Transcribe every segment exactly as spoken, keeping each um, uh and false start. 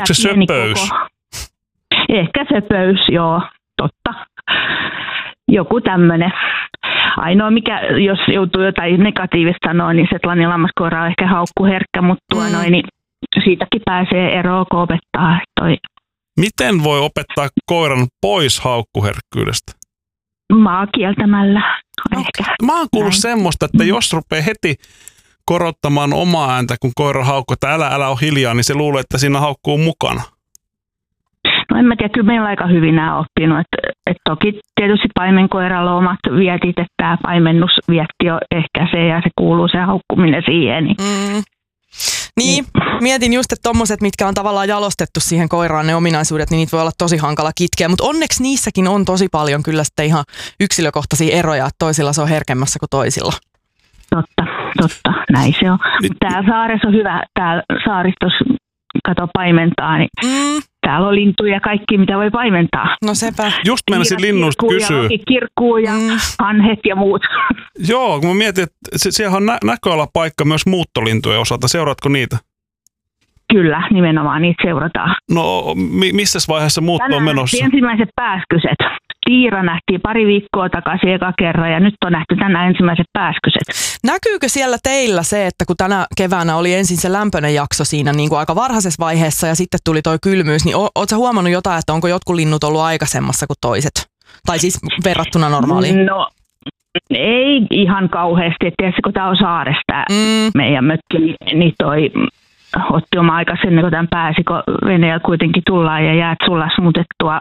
Onko se söpöys? Koko. Ehkä söpöys, joo, totta. Joku tämmöinen. Ainoa, mikä, jos joutuu jotain negatiivista sanoa, niin Shetlandin lammaskoira on ehkä haukkuherkkä, mutta tuo mm. noin, niin siitäkin pääsee eroon, kun opettaa. Toi. Miten voi opettaa koiran pois haukkuherkkyydestä? Maa kieltämällä. Ehkä. Mä oon kuullut semmoista, että jos rupeaa heti korottamaan omaa ääntä, kun koira haukkuu, että älä, älä ole hiljaa, niin se luulee, että siinä haukkuu mukana. No en mä tiedä, kyllä meillä on aika hyvin nämä oppinut. Että, et toki tietysti paimenkoiralla on omat vietit, että tämä paimennusvietti on ehkä se ja se kuuluu se haukkuminen siihen. Niin. Mm. Niin, mietin just, että tommoset, mitkä on tavallaan jalostettu siihen koiraan, ne ominaisuudet, niin niitä voi olla tosi hankala kitkeä. Mutta onneksi niissäkin on tosi paljon kyllä sitten ihan yksilökohtaisia eroja, että toisilla se on herkemmässä kuin toisilla. Totta, totta, näin se on. Täällä saaressa on hyvä, täällä saaristossa, kato paimentaa, niin mm. täällä on lintuja ja kaikki, mitä voi paimentaa. No sepä. Just meinasin linnusta kysyä. Kirkkuu ja mm. hanhet ja muut. Joo, kun mä mietin, että siellä on nä- näköalapaikka myös muuttolintujen osalta. Seuraatko niitä? Kyllä, nimenomaan niitä seurataan. No, mi- missä vaiheessa muutto Tänään on menossa? ensimmäiset pääskyset. Tiira nähtiin pari viikkoa takaisin eka kerran ja nyt on nähty tänään ensimmäiset pääskyset. Näkyykö siellä teillä se, että kun tänä keväänä oli ensin se lämpöinen jakso siinä niin kuin aika varhaisessa vaiheessa ja sitten tuli toi kylmyys, niin o- ootko huomannut jotain, että onko jotkut linnut ollut aikaisemmassa kuin toiset? Tai siis verrattuna normaaliin? No ei ihan kauheasti, että kun tämä on saaresta mm. meidän mökki, niin toi otti oma aikas ennen kuin tämän pääsi, kun veneellä kuitenkin tullaan ja jäät sullas, mutta tuo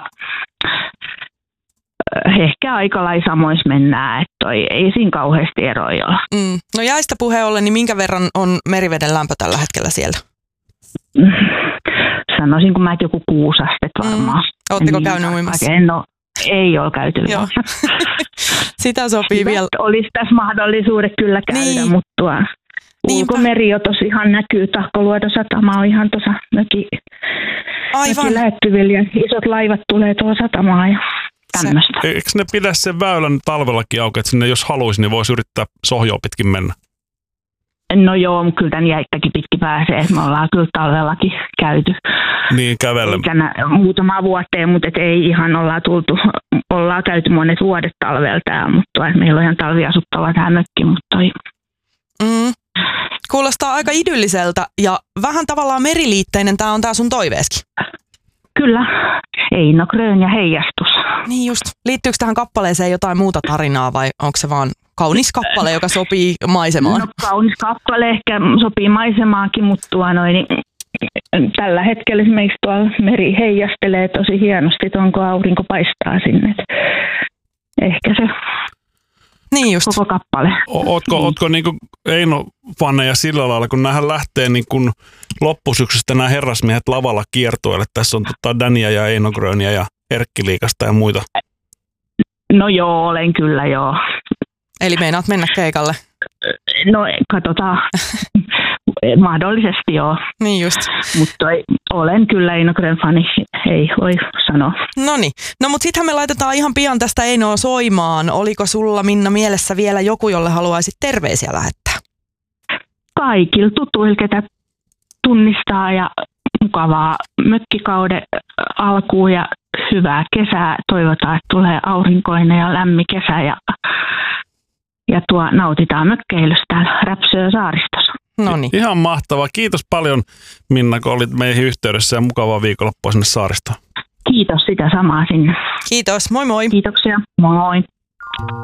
ehkä aika lailla samoissa mennään, että toi, ei siinä kauheasti eroja ole. Mm. No jäistä puheen ollen, niin minkä verran on meriveden lämpö tällä hetkellä siellä? Sanoisin, kun mä et joku kuusi astetta varmaan. Mm. Ootteko niin käynyt uimassa? En ole, ei ole käyty Joo. Sitä sopii Hyvä, vielä. olisi tässä mahdollisuudet kyllä käydä, niin. Mutta tuo ulkomeri jo tosi ihan näkyy. Tahkoluodon satama on ihan tuossa möki, möki lähettyvillä ja isot laivat tulee tuolla satamaan ja tämmöistä. Eikö ne pidä sen väylän talvellakin auki, että sinne jos haluaisi, niin voisi yrittää sohjoa pitkin mennä? No joo, mutta kyllä tämän jäittäkin pitkin pääsee, että me ollaan kyllä talvellakin käyty. Niin, kävellä. Muutama vuoteen, mutta et ei ihan ollaan tultu, ollaan käyty monet vuodet talvella täällä, mutta meillä on ihan talviasuttava tämä mökki, mutta toi. Mm. Kuulostaa aika idylliseltä ja vähän tavallaan meriliitteinen tämä on tää sun toiveeskin. Kyllä, Eino Grön ja heijastus. Niin just. Liittyykö tähän kappaleeseen jotain muuta tarinaa vai onko se vaan kaunis kappale, joka sopii maisemaan? No kaunis kappale ehkä sopii maisemaankin, mutta tuo noin, niin tällä hetkellä esimerkiksi tuolla meri heijastelee tosi hienosti, onko aurinko paistaa sinne. Ehkä se niin just. Koko kappale. Ootko, niin. ootko niin kuin Eino-faneja sillä lailla, kun näähän lähtee niin kuin loppusyksystä nämä herrasmiehet lavalla kiertueelle. Tässä on tota Dania ja Eino Gröniä ja Erkki Liikasta ja muita. No joo, olen kyllä joo. Eli meinaat mennä keikalle? No katsotaan. Mahdollisesti joo. Niin just. Mutta olen kyllä Eino Grön fani, ei voi sanoa. Noniin. No mutta sittenhän me laitetaan ihan pian tästä Einoa soimaan. Oliko sulla, Minna, mielessä vielä joku, jolle haluaisit terveisiä lähettää? Kaikilla tutuilla, ketä tunnistaa ja mukavaa mökkikauden alkuun ja hyvää kesää. Toivotaan, että tulee aurinkoinen ja lämmin kesä ja, ja tuo nautitaan mökkeilystä täällä Räpsöön saaristossa. Noniin. Ihan mahtavaa. Kiitos paljon, Minna, kun olit meihin yhteydessä ja mukavaa viikonloppua sinne saaristoon. Kiitos, sitä samaa sinne. Kiitos, moi moi. Kiitoksia, moi.